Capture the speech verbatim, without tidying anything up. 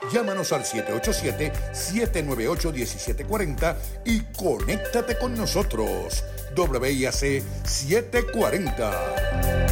Llámanos al siete ocho siete, siete nueve ocho, uno siete cuatro cero y conéctate con nosotros. W I A C setecientos cuarenta.